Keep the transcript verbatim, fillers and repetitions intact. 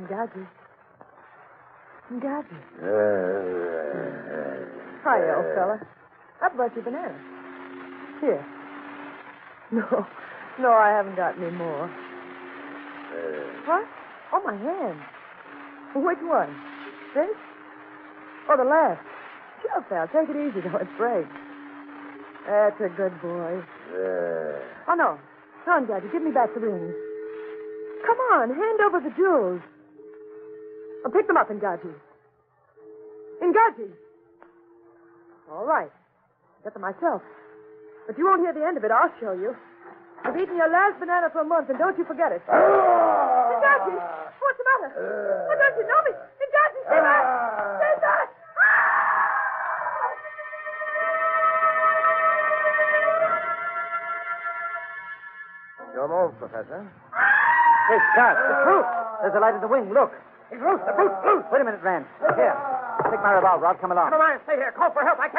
Gadget. Gadget. Uh, Hi, old fella. I brought you banana. Here. No. No, I haven't got any more. uh, What? Oh, my hand. Which one? This? Oh, the left. Sure, pal. Take it easy, though. It's breaks. That's a good boy. uh, Oh, no. Come on, Gadget. Give me back the rings. Come on. Hand over the jewels. I'll pick them up, Ngaji. Ngaji. All right. Get them myself. But you won't hear the end of it. I'll show you. You've eaten your last banana for a month, and don't you forget it. Ngaji! What's the matter? Oh, don't you know me? Ngaji, stay back! Stay back! Your move, Professor. Hey, Scott, it's Bruce. There's a light in the wing. Look. It's Bruce. The Bruce. Bruce. Wait a minute, Rand. Here. Take my revolver. I'll come along. Never mind. Stay here. Call for help. I can't.